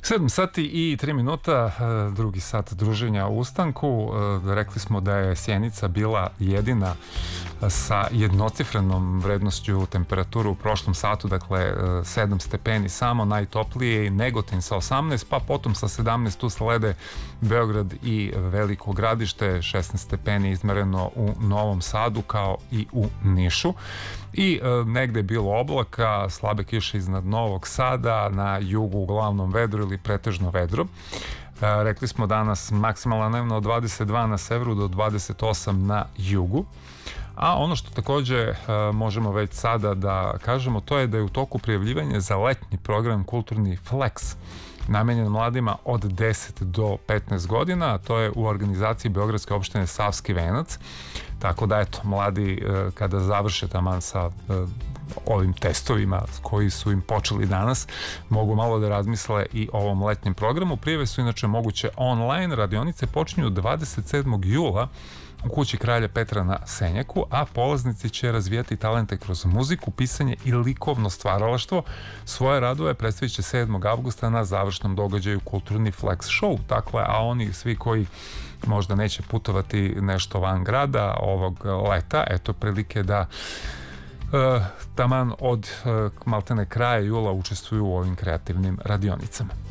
7 sati i 3 minuta, drugi sat druženja u ustanku. Rekli smo da je Sjenica bila jedina sa jednocifrenom vrednošću temperature u prošlom satu, dakle 7 stepeni samo, najtoplije, Negotin sa 18, pa potom sa 17 tu slede Beograd i Veliko Gradište, 16 stepeni izmereno u Novom Sadu kao i u Nišu. I negde je bilo oblaka, slabe kiše iznad Novog Sada, na jugu uglavnom vedro ili pretežno vedro. Rekli smo danas maksimalna dnevna od 22 na severu do 28 na jugu. A ono što takođe možemo već sada da kažemo, to je da je u toku prijavljivanje za letnji program Kulturni Flex, namenjen mladima od 10 do 15 godina, a to je u organizaciji Beogradske opštine Savski Venac. Tako da, eto, mladi kada završe taman sa ovim testovima koji su im počeli danas, mogu malo da razmisle i o ovom letnjem programu. Prijave su inače moguće online, radionice počinju 27. jula u kući Kralja Petra na Senjaku, a polaznici će razvijati talente kroz muziku, pisanje i likovno stvaralaštvo. Svoje radove predstavit će 7. avgusta na završnom događaju Kulturni Flex Show. Dakle, a oni svi koji možda neće putovati nešto van grada ovog leta, eto prilike da taman od maltene kraja jula učestvuju u ovim kreativnim radionicama.